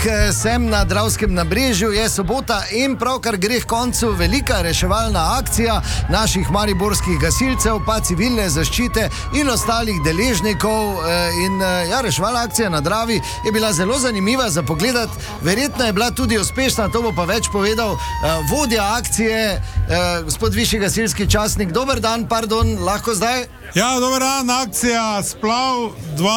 Sem na Dravskem nabrežju, je sobota in pravkar gre k koncu velika reševalna akcija naših mariborskih gasilcev, pa civilne zaščite in ostalih deležnikov. Reševalna akcija na Dravi je bila zelo zanimiva za pogledati, verjetno je bila tudi uspešna, to bo pa več povedal vodja akcije, gospod višji gasilski častnik. Dober dan, lahko zdaj? Ja, dober dan, akcija Splav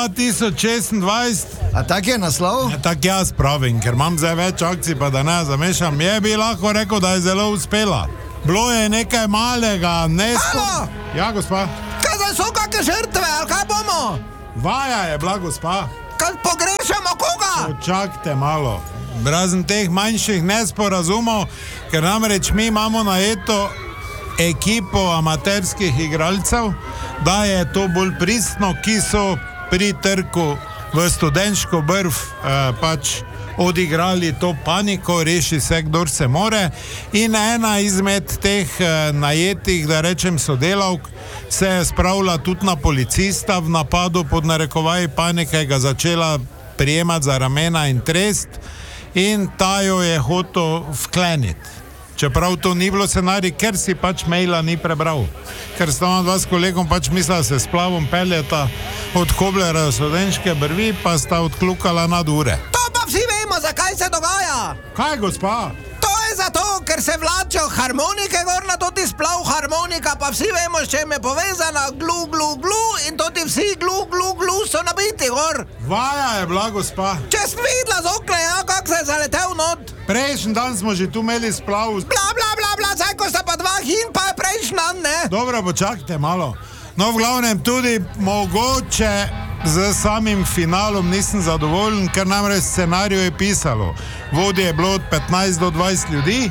2026. A tak je naslov? Ja, tak jaz pravim, ker imam zdaj več akcij, pa da ne zamešam. Bi lahko rekel, da je zelo uspela. Bilo je nekaj malega, Ja, gospa. Kaj zdaj so kakšne žrtve, ali kaj bomo? Vaja je bila, gospa. Kaj pogrešamo koga? Počakajte malo. Razen teh manjših nesporazumov, ker namreč mi imamo najeto ekipo amaterskih igralcev, da je to bolj pristno, ki so pri trku v Studenško brv odigrali to paniko, reši se, kdor se more. In ena izmed teh najetih, da rečem sodelavk, se je spravila tudi na policista v napadu pod narekovaji panike, ga začela prijemati za ramena in trest in ta jo je hotel vkleniti. Čeprav to ni bilo scenarij, ker si maila ni prebral. Ker sta ona dva s kolegom mislila, da se Splavom peljeta od Koblera do Studenške brvi, pa sta odklukala nad ure. To pa vsi vemo, zakaj se dogaja. Kaj, gospa? To je zato, ker se vlačijo harmonike gor na toti Splav harmonika, pa vsi vemo, s čem je povezana, glu, glu, glu, in toti vsi glu, glu, glu so nabiti gor. Vaja je bila, gospa. Če si videla z okna, kak se je zaletel not. Prejšnji dan smo že tu imeli Splav. Bla, bla, bla, bla, zdaj ko sta pa dva hin, pa je prejšnji dan, ne? Dobro, počakajte malo. No, v glavnem tudi mogoče z samim finalom nisem zadovoljen, ker namreč scenariju je pisalo. Vodje je bilo od 15 do 20 ljudi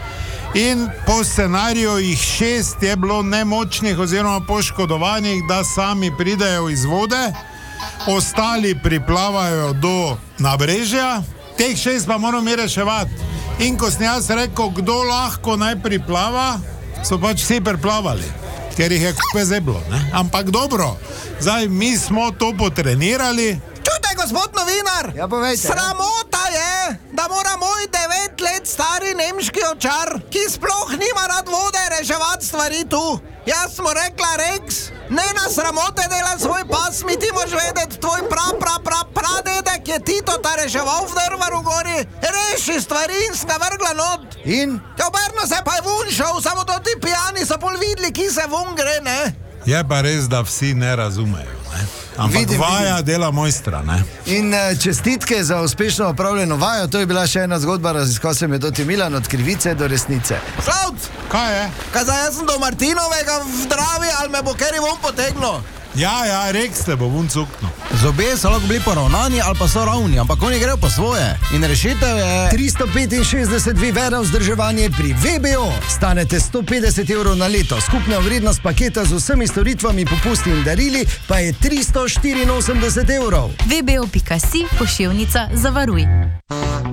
in po scenariju jih 6 je bilo nemočnih oziroma poškodovanih, da sami pridejo iz vode, ostali priplavajo do nabrežja, teh 6 pa moramo mi reševati. In ko sem jaz rekel, kdo lahko naj priplava, so vsi priplavali, ker jih je kupe zeblo, ne? Ampak dobro, zdaj mi smo to potrenirali. Čutaj, gospod novinar, ja, povejte, sramota je, da mora moj 9 let stari nemški ovčar, ki sploh nima rad vode, reševati stvari tu. Jaz smo rekla, Rex, ne na sramote dela svoj pas, mi ti moš vedeti, tvoj pradedek je Tito ta reševal v Drvaru gori, reši stvari in sem ga vrgla not. In? Oberno se pa je vun šel, samo to ti pijani so pol videli, ki se vun gre, ne? Je pa res, da vsi ne razumejo, ne? Ampak vaja dela mojstra, ne? In čestitke za uspešno opravljeno vajo, to je bila še ena zgodba, raziskal sem je doti Milan od krivice do resnice. Slavc! Kaj je? Kaj zdaj jaz sem do Martinovega v Dravi, ali me bo keri von potegnil? Ja, Rex te bo vun cuknil. Zobje so lahko bili poravnani ali pa so ravni, ampak oni grejo po svoje. In rešitev je 365 Vivera vzdrževanje pri VBO. Stanete 150 € na leto. Skupna vrednost paketa z vsemi storitvami, popusti in darili pa je 384 €. VBO.si, pošiljnica, zavaruj.